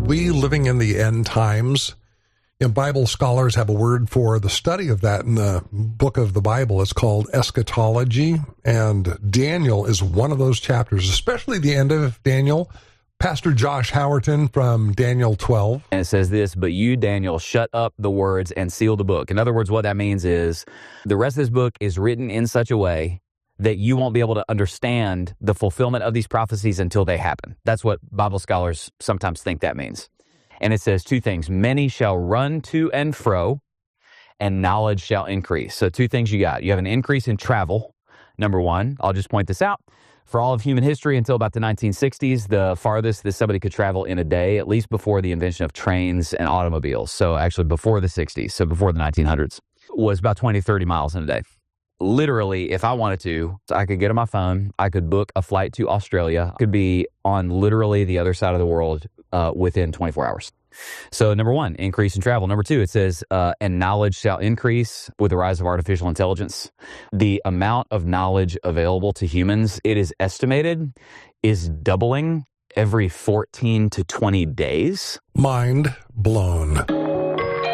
we living in the end times? Bible scholars have a word for the study of that in the book of the Bible. It's called eschatology, and Daniel is one of those chapters, especially the end of Daniel. Pastor Josh Howerton from Daniel 12. And it says this, but you, Daniel, shut up the words and seal the book. In other words, what that means is the rest of this book is written in such a way that you won't be able to understand the fulfillment of these prophecies until they happen. That's what Bible scholars sometimes think that means. And it says two things. Many shall run to and fro, and knowledge shall increase. So two things you got. You have an increase in travel. Number one, I'll just point this out. For all of human history until about the 1960s, the farthest that somebody could travel in a day, at least before the invention of trains and automobiles, so actually before the 60s, so before the 1900s, was about 20, 30 miles in a day. Literally, if I wanted to, I could get on my phone, I could book a flight to Australia, I could be on literally the other side of the world within 24 hours. So number one, increase in travel. Number two, it says, and knowledge shall increase with the rise of artificial intelligence. The amount of knowledge available to humans, it is estimated, is doubling every 14 to 20 days. Mind blown.